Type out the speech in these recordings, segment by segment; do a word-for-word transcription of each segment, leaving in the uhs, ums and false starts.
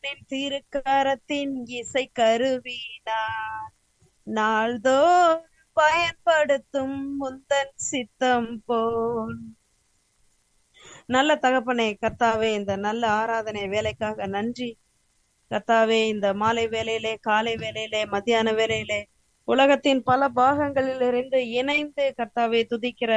தேவனின் திருக்கரத்தின் இசை கருவினார் நாள்தோறும் பயன்படுத்தும் முந்தன் சித்தம் போல். நல்ல தகப்பனே கர்த்தாவே, இந்த நல்ல ஆராதனை வேலைக்காக நன்றி கர்த்தாவே. இந்த மாலை வேளையிலே, காலை வேளையிலே, மத்தியான வேளையிலே உலகத்தின் பல பாகங்களில் இருந்து இணைந்து கர்த்தாவே துதிக்கிற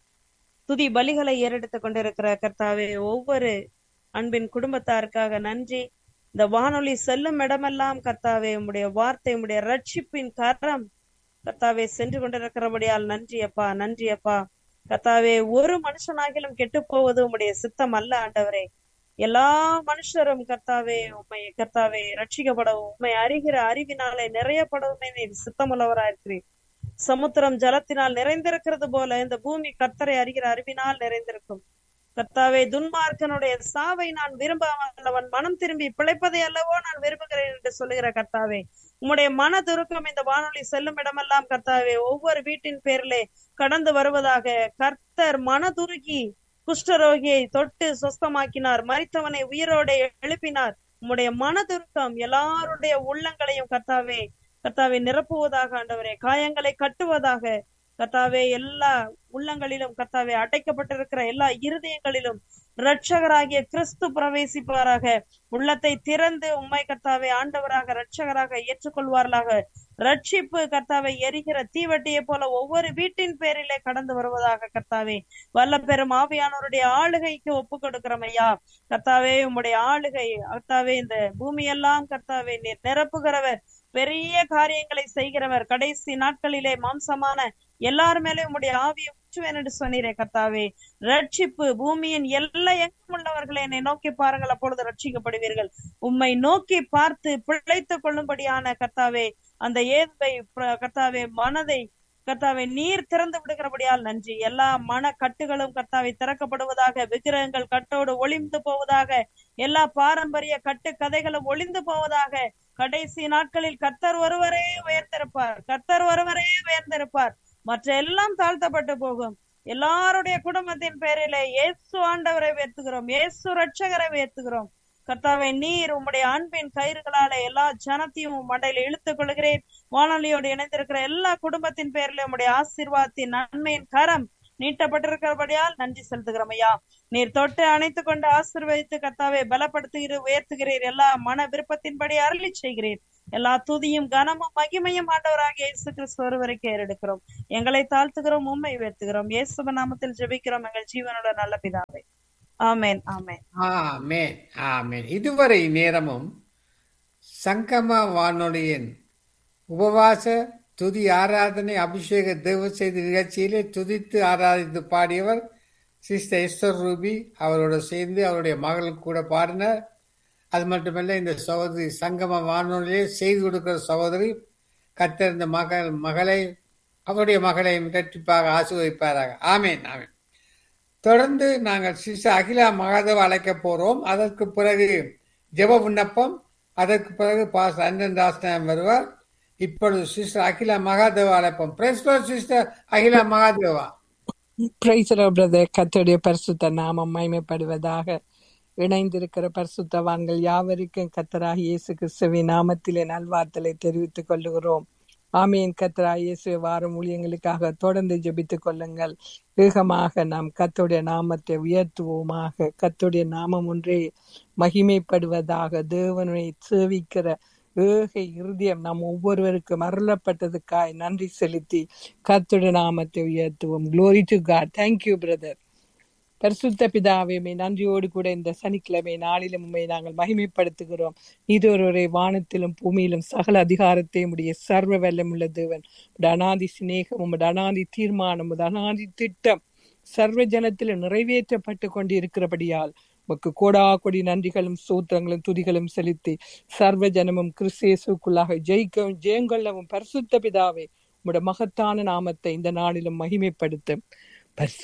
துதி பலிகளை ஏறெடுத்து கொண்டிருக்கிற கர்த்தாவே, ஒவ்வொரு அன்பின் குடும்பத்தாருக்காக நன்றி. இந்த வானொலி செல்லும் இடமெல்லாம் கர்த்தாவே உம்முடைய வார்த்தை, உம்முடைய ரட்சிப்பின் கரம் கர்த்தாவே சென்று கொண்டிருக்கிறபடியால் நன்றி அப்பா, நன்றி அப்பா. கர்த்தாவே, ஒரு மனுஷனாகிலும் கெட்டு போவது உம்முடைய சித்தம் அல்ல ஆண்டவரே. எல்லா மனுஷரும் கர்த்தாவே உண்மை கர்த்தாவே ரட்சிக்கப்படவும், உண்மை அறிகிற அறிவினாலே நிறையப்படவுமே நீர் சித்தமுள்ளவராயிருக்கிறீர். சமுத்திரம் ஜலத்தினால் நிறைந்திருக்கிறது போல இந்த பூமி கர்த்தரை அறிகிற அறிவினால் நிறைந்திருக்கும். கர்த்தாவே, துன்மார்க்கனுடைய சாவை நான் விரும்பாமல்லவன் மனம் திரும்பி பிழைப்பதை அல்லவோ நான் விரும்புகிறேன் என்று சொல்லுகிற கர்த்தாவே, உம்முடைய மன துருக்கம் இந்த வானொலி செல்லும் இடமெல்லாம் கர்த்தாவே ஒவ்வொரு வீட்டின் பேரிலே கடந்து வருவதாக. கர்த்தர் மனதுருகி குஷ்டரோகியை தொட்டு சொஸ்தமாக்கினார், மரித்தவனை உயிரோட எழுப்பினார். உம்முடைய மனதுருக்கம் எல்லாருடைய உள்ளங்களையும் கர்த்தாவே கர்த்தாவே நிரப்புவதாக ஆண்டவரே, காயங்களை கட்டுவதாக கர்த்தாவே. எல்லா உள்ளங்களிலும் கர்த்தாவே அடைக்கப்பட்டிருக்கிற எல்லா இருதயங்களிலும் இரட்சகராகிய கிறிஸ்து பிரவேசிப்பாராக. உள்ளத்தை திறந்து உம்மை கர்த்தாவே ஆண்டவராக இரட்சகராக ஏற்றுக்கொள்வார்களாக. ரட்சிப்பு கர்த்தாவை எரிகிற தீவட்டியை போல ஒவ்வொரு வீட்டின் பேரிலே கடந்து வருவதாக கர்த்தாவே. வல்ல பெரும் ஆவியானவருடைய ஆளுகைக்கு ஒப்பு கொடுக்கிறோம் ஐயா கர்த்தாவே. உம்முடைய ஆளுகை கர்த்தாவே இந்த பூமியெல்லாம் கர்த்தாவே நீர் நிரப்புகிறவர், பெரிய காரியங்களை செய்கிறவர். கடைசி நாட்களிலே மாம்சமான எல்லார் மேலே உம்முடைய ஆவியை ஊற்றுவேன் என்று சொன்னீரே கர்த்தாவே. ரட்சிப்பு பூமியின் எல்லா எங்கும் உள்ளவர்களை என்னை நோக்கி பாருங்கள், அப்பொழுது ரட்சிக்கப்படுவீர்கள். உம்மை நோக்கி பார்த்து பிழைத்துக் கொள்ளும்படியான கர்த்தாவே அந்த ஏதுவை கர்த்தாவே மனதை கர்த்தாவே நீர் திறந்து விடுகிறபடியால் நன்றி. எல்லா மன கட்டுகளும் கர்த்தாவை திறக்கப்படுவதாக. விக்கிரகங்கள் கட்டோடு ஒளிந்து போவதாக. எல்லா பாரம்பரிய கட்டு கதைகளும் ஒளிந்து போவதாக. கடைசி நாட்களில் கர்த்தர் ஒருவரே உயர்ந்திருப்பார், கர்த்தர் ஒருவரே உயர்ந்திருப்பார். மற்ற எல்லாம் தாழ்த்தப்பட்டு போகும். எல்லாருடைய குடும்பத்தின் பேரிலே இயேசு ஆண்டவரை உயர்த்துகிறோம், இயேசு ரட்சகரை உயர்த்துகிறோம். கர்த்தாவே, நீர் உம்முடைய அன்பின் கயிறுகளாலே எல்லா ஜனத்தையும் மண்டையில இழுத்துக் கொள்கிறேன். வானொலியோடு இணைந்திருக்கிற எல்லா குடும்பத்தின் பேரிலே உம்முடைய ஆசீர்வாதத்தின் நன்மையின் கரம் நீட்டப்பட்டிருக்கிறபடியால் நன்றி செலுத்துகிறோம் ஐயா. நீர் தொட்டு அணைத்துக் கொண்டு ஆசீர்வதித்து கர்த்தாவே பலப்படுத்துகிறீர், உயர்த்துகிறீர். எல்லா மன விருப்பத்தின்படி அருளி செய்கிறீர். எல்லா துதியும் கனமும் மகிமையும் ஆண்டவராகிய இயேசு கிறிஸ்து ஒருவருக்கு ஏறெடுக்கிறோம். எங்களை தாழ்த்துகிறோம், உம்மை உயர்த்துகிறோம். இயேசு நாமத்தில் ஜெபிக்கிறோம் எங்கள் ஜீவனோட நல்ல பிதாவே. ஆமென், ஆமென், ஆமென், ஆமென். இதுவரை நேரமும் சங்கம வானொலியின் உபவாச துதி ஆராதனை அபிஷேக தேவ செய்தி நிகழ்ச்சியிலே துதித்து ஆராதித்து பாடியவர் சிஸ்டர் எஸ்தர் ரூபி. அவரோட சேர்ந்து அவருடைய மகளுக்கு கூட பாடினார். அது மட்டுமல்ல, இந்த சகோதரி சங்கம வானொலியே செய்து கொடுக்கிற சகோதரி கர்த்தர் இந்த மகள் மகளை அவருடைய மகளையும் இரட்டிப்பாக ஆசீர்வதிப்பாராக. ஆமென், ஆமென். தொடர்ந்து நாங்கள் சிஸ்டர் அகிலா மகாதேவ அழைக்க போறோம். அதற்கு பிறகு ஜெப விண்ணப்பம், அதற்கு பிறகு பாஸ் அண்ணன் தாஸ்நாயம் வருவார். இப்பொழுது சிஸ்டர் அகிலா மகாதேவா அழைப்போம். Price Lord sister Akila Mahadeva. Price Lord brother. கர்த்தருடைய பரிசுத்த நாமம் மகிமைப்படுவதாக. இணைந்திருக்கிற பரிசுத்தவான்கள் யாவருக்கும் கர்த்தராகிய இயேசு கிறிஸ்துவின் நாமத்திலே நல்வார்த்தலை தெரிவித்துக் கொள்ளுகிறோம். ஆமீன். கர்த்தராகிய இயேசு வாரம் ஊழியங்களுக்காக தொடர்ந்து ஜெபித்துக் கொள்ளுங்கள். வேகமாக நாம் கர்த்தருடைய நாமத்தை உயர்த்துவோமாக. கர்த்தருடைய நாமம் ஒன்றே மகிமைப்படுவதாக. தேவனை சேவிக்கிற ஏக இருதயம் நாம் ஒவ்வொருவருக்கும் அருளப்பட்டதுக்காய் நன்றி செலுத்தி கர்த்தருடைய நாமத்தை உயர்த்துவோம். Glory to God. Thank you brother. பரிசுத்த பிதாவே, நன்றியோடு கூட இந்த சனிக்கிழமை நாளிலும் உண்மை நாங்கள் மகிமைப்படுத்துகிறோம். இது ஒருவரை வானத்திலும் பூமியிலும் சகல அதிகாரத்தையும் உடைய சர்வ வல்லமுள்ள தேவன். அனாதி சிநேகம், உமது அனாதி தீர்மானம், உமது அனாதி திட்டம் சர்வ ஜனத்திலும் நிறைவேற்றப்பட்டு கொண்டு இருக்கிறபடியால் உமக்கு கோடா கொடி நன்றிகளும் சூத்திரங்களும் துதிகளும் செலுத்தி சர்வ ஜனமும் கிறிஸ்தேசுக்குள்ளாக ஜெயிக்கவும் ஜெயங்கொள்ளவும் பரிசுத்த பிதாவே உம்முடைய மகத்தான நாமத்தை இந்த நாளிலும் மகிமைப்படுத்தும். பரிசு